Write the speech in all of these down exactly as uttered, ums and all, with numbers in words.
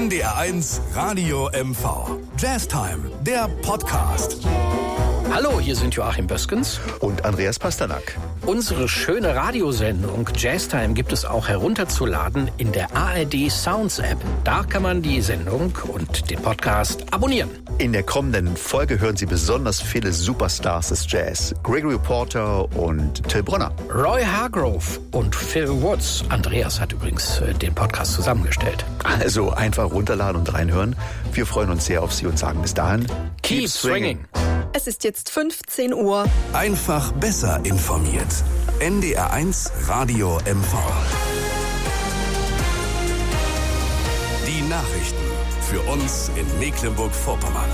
N D R eins Radio M V. Jazztime, der Podcast. Hallo, hier sind Joachim Böskens und Andreas Pasternak. Unsere schöne Radiosendung Jazztime gibt es auch herunterzuladen in der A R D Sounds App. Da kann man die Sendung und den Podcast abonnieren. In der kommenden Folge hören Sie besonders viele Superstars des Jazz. Gregory Porter und Till Brönner. Roy Hargrove und Phil Woods. Andreas hat übrigens den Podcast zusammengestellt. Also einfach runterladen und reinhören. Wir freuen uns sehr auf Sie und sagen bis dahin, keep, keep swinging. Es ist jetzt fünfzehn Uhr. Einfach besser informiert. N D R eins Radio M V. Die Nachrichten für uns in Mecklenburg-Vorpommern.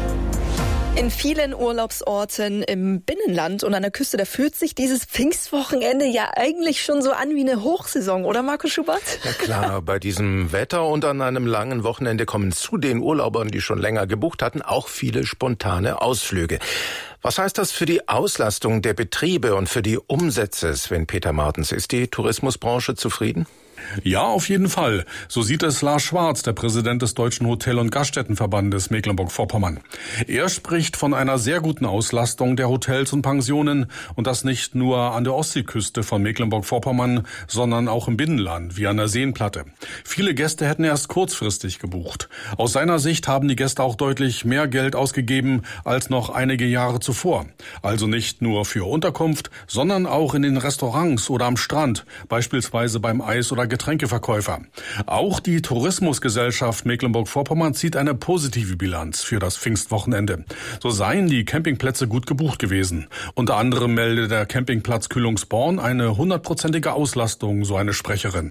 In vielen Urlaubsorten im Binnenland und an der Küste, da fühlt sich dieses Pfingstwochenende ja eigentlich schon so an wie eine Hochsaison, oder Marco Schubert? Ja klar, bei diesem Wetter und an einem langen Wochenende kommen zu den Urlaubern, die schon länger gebucht hatten, auch viele spontane Ausflüge. Was heißt das für die Auslastung der Betriebe und für die Umsätze, Sven Peter Martens? Ist die Tourismusbranche zufrieden? Ja, auf jeden Fall. So sieht es Lars Schwarz, der Präsident des Deutschen Hotel- und Gaststättenverbandes Mecklenburg-Vorpommern. Er spricht von einer sehr guten Auslastung der Hotels und Pensionen und das nicht nur an der Ostseeküste von Mecklenburg-Vorpommern, sondern auch im Binnenland, wie an der Seenplatte. Viele Gäste hätten erst kurzfristig gebucht. Aus seiner Sicht haben die Gäste auch deutlich mehr Geld ausgegeben als noch einige Jahre zuvor. Also nicht nur für Unterkunft, sondern auch in den Restaurants oder am Strand, beispielsweise beim Eis- oder Getränkeverkäufer. Auch die Tourismusgesellschaft Mecklenburg-Vorpommern zieht eine positive Bilanz für das Pfingstwochenende. So seien die Campingplätze gut gebucht gewesen. Unter anderem meldet der Campingplatz Kühlungsborn eine hundertprozentige Auslastung, so eine Sprecherin.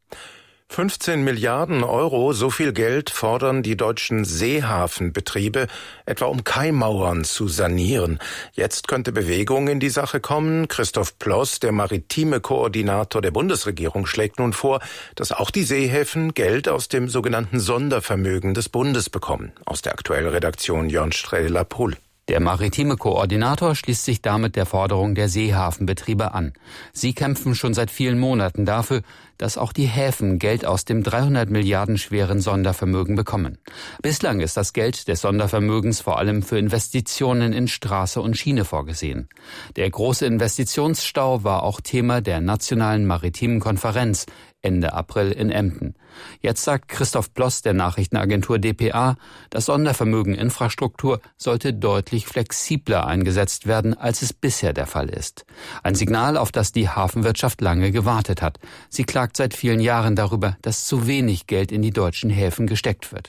fünfzehn Milliarden Euro, so viel Geld fordern die deutschen Seehafenbetriebe, etwa um Kaimauern zu sanieren. Jetzt könnte Bewegung in die Sache kommen. Christoph Ploss, der maritime Koordinator der Bundesregierung, schlägt nun vor, dass auch die Seehäfen Geld aus dem sogenannten Sondervermögen des Bundes bekommen. Aus der aktuellen Redaktion Jörn Streller-Pohl. Der maritime Koordinator schließt sich damit der Forderung der Seehafenbetriebe an. Sie kämpfen schon seit vielen Monaten dafür, dass auch die Häfen Geld aus dem dreihundert Milliarden schweren Sondervermögen bekommen. Bislang ist das Geld des Sondervermögens vor allem für Investitionen in Straße und Schiene vorgesehen. Der große Investitionsstau war auch Thema der Nationalen Maritimen Konferenz Ende April in Emden. Jetzt sagt Christoph Ploss der Nachrichtenagentur D P A, das Sondervermögen Infrastruktur sollte deutlich flexibler eingesetzt werden, als es bisher der Fall ist. Ein Signal, auf das die Hafenwirtschaft lange gewartet hat. Sie klagt seit vielen Jahren darüber, dass zu wenig Geld in die deutschen Häfen gesteckt wird.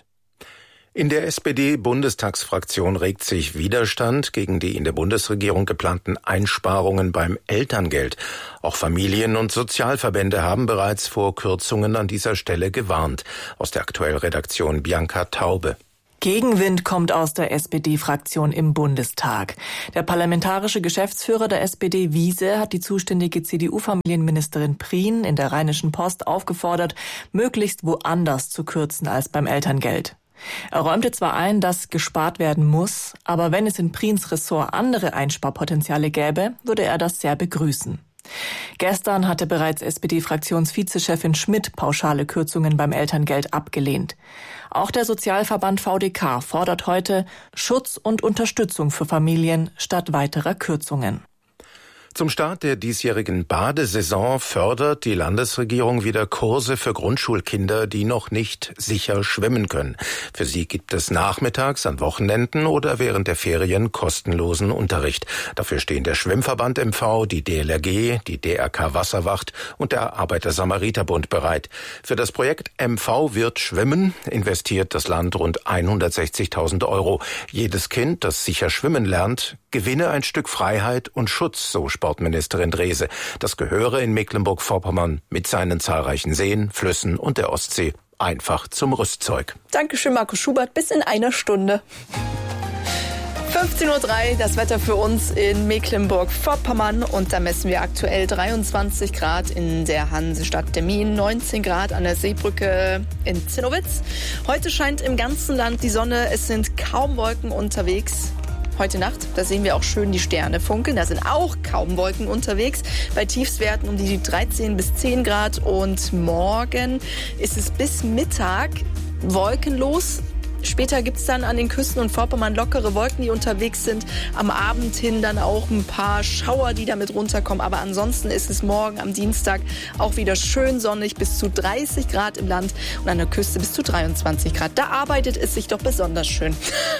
In der S P D-Bundestagsfraktion regt sich Widerstand gegen die in der Bundesregierung geplanten Einsparungen beim Elterngeld. Auch Familien- und Sozialverbände haben bereits vor Kürzungen an dieser Stelle gewarnt. Aus der aktuellen Redaktion Bianca Taube. Gegenwind kommt aus der S P D-Fraktion im Bundestag. Der parlamentarische Geschäftsführer der S P D, Wiese, hat die zuständige C D U-Familienministerin Prien in der Rheinischen Post aufgefordert, möglichst woanders zu kürzen als beim Elterngeld. Er räumte zwar ein, dass gespart werden muss, aber wenn es in Priens Ressort andere Einsparpotenziale gäbe, würde er das sehr begrüßen. Gestern hatte bereits S P D-Fraktionsvizechefin Schmidt pauschale Kürzungen beim Elterngeld abgelehnt. Auch der Sozialverband V D K fordert heute Schutz und Unterstützung für Familien statt weiterer Kürzungen. Zum Start der diesjährigen Badesaison fördert die Landesregierung wieder Kurse für Grundschulkinder, die noch nicht sicher schwimmen können. Für sie gibt es nachmittags, an Wochenenden oder während der Ferien kostenlosen Unterricht. Dafür stehen der Schwimmverband M V, die D L R G, die D R K Wasserwacht und der Arbeiter-Samariter-Bund bereit. Für das Projekt M V wird schwimmen investiert das Land rund hundertsechzigtausend Euro. Jedes Kind, das sicher schwimmen lernt, gewinne ein Stück Freiheit und Schutz, so Sportministerin Drese. Das gehöre in Mecklenburg-Vorpommern mit seinen zahlreichen Seen, Flüssen und der Ostsee einfach zum Rüstzeug. Dankeschön, Marco Schubert. Bis in einer Stunde. fünfzehn Uhr drei, das Wetter für uns in Mecklenburg-Vorpommern. Und da messen wir aktuell dreiundzwanzig Grad in der Hansestadt Demmin, neunzehn Grad an der Seebrücke in Zinnowitz. Heute scheint im ganzen Land die Sonne. Es sind kaum Wolken unterwegs. Heute Nacht, da sehen wir auch schön die Sterne funkeln. Da sind auch kaum Wolken unterwegs. Bei Tiefstwerten um die dreizehn bis zehn Grad. Und morgen ist es bis Mittag wolkenlos. Später gibt es dann an den Küsten und Vorpommern lockere Wolken, die unterwegs sind. Am Abend hin dann auch ein paar Schauer, die damit runterkommen. Aber ansonsten ist es morgen am Dienstag auch wieder schön sonnig, bis zu dreißig Grad im Land und an der Küste bis zu dreiundzwanzig Grad. Da arbeitet es sich doch besonders schön.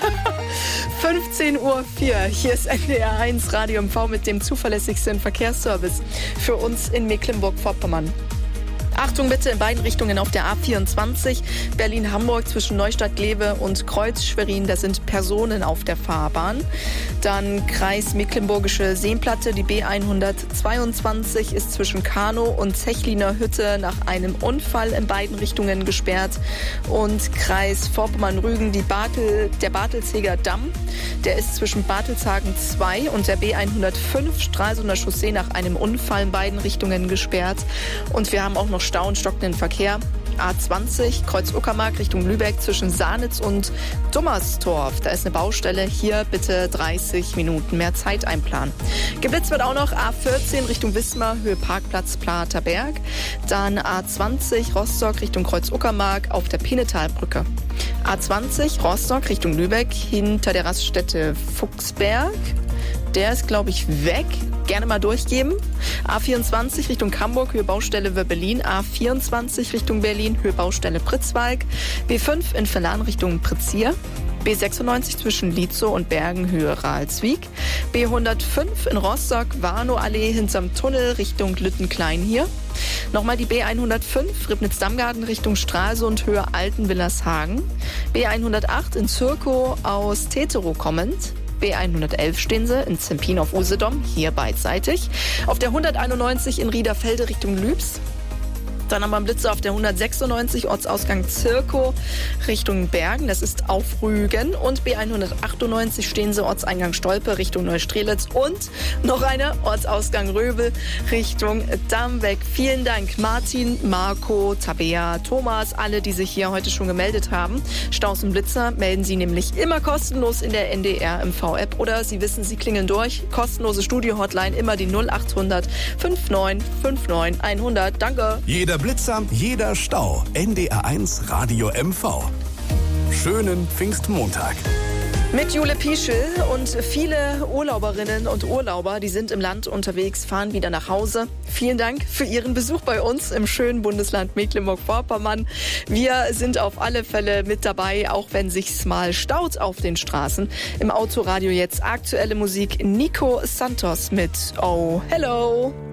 fünfzehn Uhr vier, hier ist N D R eins Radio M V mit dem zuverlässigsten Verkehrsservice für uns in Mecklenburg-Vorpommern. Achtung bitte in beiden Richtungen auf der A vierundzwanzig, Berlin-Hamburg zwischen Neustadt-Glewe und Kreuz-Schwerin. Da sind Personen auf der Fahrbahn. Dann Kreis Mecklenburgische Seenplatte, die B hundertzweiundzwanzig ist zwischen Kanow und Zechliner Hütte nach einem Unfall in beiden Richtungen gesperrt. Und Kreis Vorpommern-Rügen, die Bartel, der Bartelzeger Damm, der ist zwischen Bartelshagen zwei und der B hundertfünf Stralsunder Chaussee nach einem Unfall in beiden Richtungen gesperrt. Und wir haben auch noch Stau und stockenden Verkehr. A zwanzig, Kreuz Uckermark Richtung Lübeck zwischen Sahnitz und Dummerstorf. Da ist eine Baustelle. Hier bitte dreißig Minuten mehr Zeit einplanen. Geblitzt wird auch noch A vierzehn Richtung Wismar, Höhe Parkplatz Platerberg. Dann A zwanzig Rostock Richtung Kreuz Uckermark auf der Pinnetalbrücke. A zwanzig Rostock Richtung Lübeck hinter der Raststätte Fuchsberg. Der ist, glaube ich, weg. Gerne mal durchgeben. A vierundzwanzig Richtung Hamburg, Höhe Baustelle Wöbbelin. A vierundzwanzig Richtung Berlin, Höhe Baustelle Pritzwalk. B fünf in Verlan Richtung Prizier. B sechsundneunzig zwischen Lietzow und Bergen, Höhe Ralswiek. B hundertfünf in Rostock, Warnow-Allee hinterm Tunnel Richtung Lüttenklein hier. Nochmal die B hundertfünf, Ribnitz-Dammgarten Richtung Stralsund, Höhe Altenwillershagen. B hundertacht in Zirkow aus Teterow kommend. B hundertelf stehen sie in Zempin auf Usedom, hier beidseitig. Auf der hunderteinundneunzig in Riederfelde Richtung Lübs. Dann haben wir einen Blitzer auf der hundertsechsundneunzig, Ortsausgang Zirkow Richtung Bergen, das ist auf Rügen. Und B hundertachtundneunzig stehen sie Ortseingang Stolpe Richtung Neustrelitz. Und noch eine Ortsausgang Röbel Richtung Damweg. Vielen Dank Martin, Marco, Tabea, Thomas, alle, die sich hier heute schon gemeldet haben. Staus und Blitzer melden Sie nämlich immer kostenlos in der N D R M V-App. Oder Sie wissen, Sie klingeln durch. Kostenlose Studio-Hotline, immer die null achthundert neunundfünfzig neunundfünfzig hundert. Danke. Jeder Blitzer, jeder Stau. N D R eins Radio M V. Schönen Pfingstmontag. Mit Jule Pieschel und viele Urlauberinnen und Urlauber, die sind im Land unterwegs, fahren wieder nach Hause. Vielen Dank für Ihren Besuch bei uns im schönen Bundesland Mecklenburg-Vorpommern. Wir sind auf alle Fälle mit dabei, auch wenn sich's mal staut auf den Straßen. Im Autoradio jetzt aktuelle Musik, Nico Santos mit Oh Hello.